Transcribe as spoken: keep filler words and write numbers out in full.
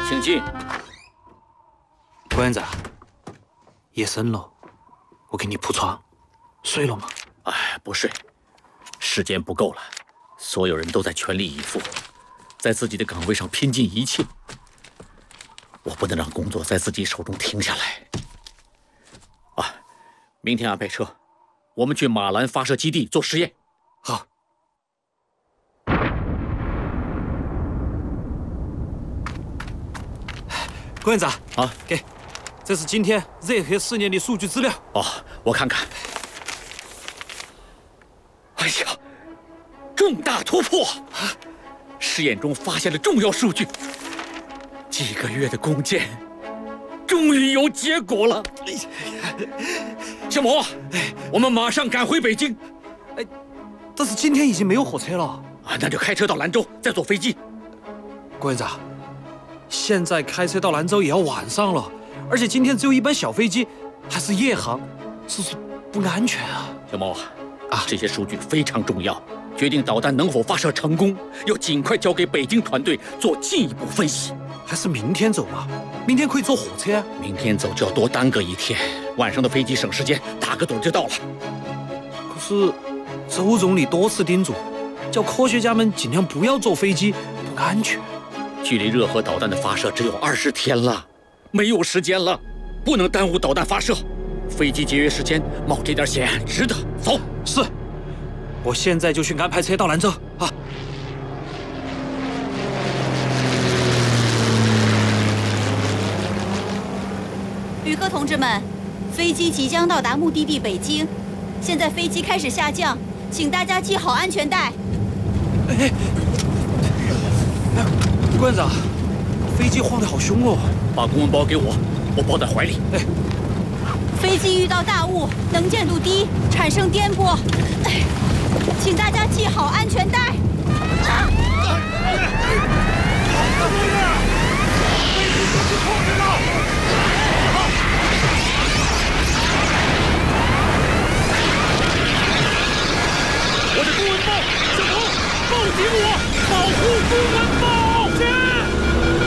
请进。 馆长，夜深了，我给你铺床，睡了吗？ 哎，不睡，时间不够了。所有人都在全力以赴，在自己的岗位上拼尽一切。我不能让工作在自己手中停下来。啊，明天安排车，我们去马兰发射基地做实验。 好。馆长啊， 给，这是今天热核试验的数据资料。 哦，我看看。哎呀，重大突破！啊，试验中发现了重要数据，几个月的攻坚，终于有结果了。小魔，我们马上赶回北京。 哎，但是今天已经没有火车了。 啊，那就开车到兰州，再坐飞机。 馆长。现在开车到兰州也要晚上了，而且今天只有一班小飞机，还是夜航，是不是不安全啊？ 小猫啊，啊，这些数据非常重要，决定导弹能否发射成功，要尽快交给北京团队做进一步分析。 还是明天走吧，明天可以坐火车啊。 明天走就要多耽搁一天，晚上的飞机省时间，打个盹就到了。 可是周总理多次叮嘱，叫科学家们尽量不要坐飞机，不安全。 距离热核导弹的发射只有二十天了，没有时间了，不能耽误导弹发射。飞机节约时间，冒这点险值得。走， 是，我现在就去安排车到兰州啊。 旅客同志们，飞机即将到达目的地北京，现在飞机开始下降，请大家系好安全带。 哎。馆长，飞机晃得好凶哦！ 把公文包给我，我抱在怀里。 哎， 飞机遇到大雾，能见度低，产生颠簸，哎，请大家系好安全带。啊！ 我的公文包，小童，抱紧我，保护公文包。